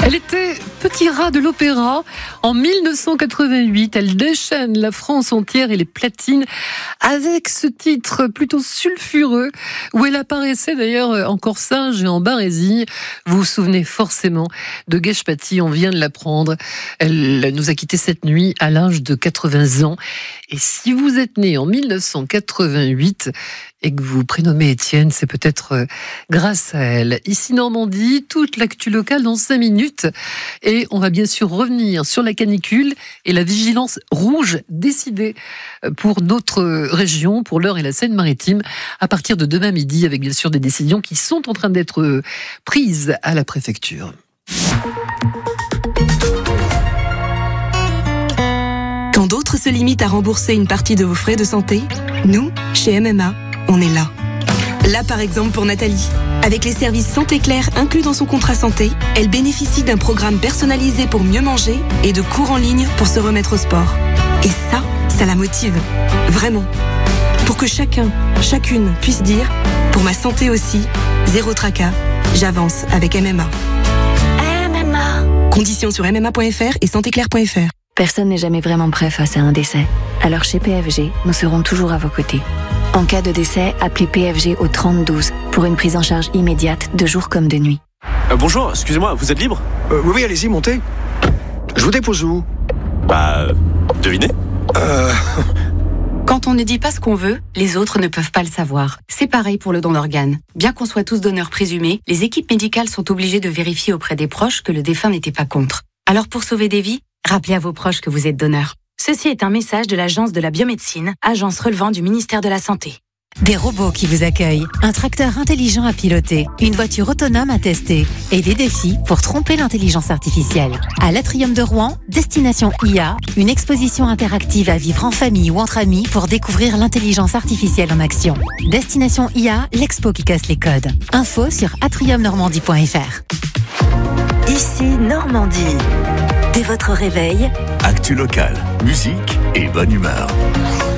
Elle était petit rat de l'opéra. En 1988, elle déchaîne la France entière et les platines avec ce titre plutôt sulfureux où elle apparaissait d'ailleurs en corsage et en barésie. Vous vous souvenez forcément de Geshpati, on vient de l'apprendre. Elle nous a quittés cette nuit à l'âge de 80 ans. Et si vous êtes né en 1988 et que vous prénommez Étienne, c'est peut-être grâce à elle. Ici Normandie, toute l'actu locale dans 5 minutes. Et on va bien sûr revenir sur la canicule et la vigilance rouge décidée pour notre région, pour l'Eure et la Seine-Maritime, à partir de demain midi, avec bien sûr des décisions qui sont en train d'être prises à la préfecture. Quand d'autres se limitent à rembourser une partie de vos frais de santé, nous, chez MMA, on est là. Là, par exemple, pour Nathalie. Avec les services Santé Claire inclus dans son contrat santé, elle bénéficie d'un programme personnalisé pour mieux manger et de cours en ligne pour se remettre au sport. Et ça la motive. Vraiment. Pour que chacun, chacune puisse dire « Pour ma santé aussi, zéro tracas, j'avance avec MMA ». MMA. Conditions sur mma.fr et santéclaire.fr. Personne n'est jamais vraiment prêt face à un décès. Alors chez PFG, nous serons toujours à vos côtés. En cas de décès, appelez PFG au 3012 pour une prise en charge immédiate de jour comme de nuit. Bonjour, excusez-moi, vous êtes libre ? Oui, allez-y, montez. Je vous dépose où ? Devinez ? Quand on ne dit pas ce qu'on veut, les autres ne peuvent pas le savoir. C'est pareil pour le don d'organes. Bien qu'on soit tous donneurs présumés, les équipes médicales sont obligées de vérifier auprès des proches que le défunt n'était pas contre. Alors pour sauver des vies, rappelez à vos proches que vous êtes donneur. Ceci est un message de l'Agence de la biomédecine, agence relevant du ministère de la Santé. Des robots qui vous accueillent, un tracteur intelligent à piloter, une voiture autonome à tester et des défis pour tromper l'intelligence artificielle. À l'Atrium de Rouen, Destination IA, une exposition interactive à vivre en famille ou entre amis pour découvrir l'intelligence artificielle en action. Destination IA, l'expo qui casse les codes. Info sur atriumnormandie.fr. Ici Normandie. Dès votre réveil, actu locale, musique et bonne humeur.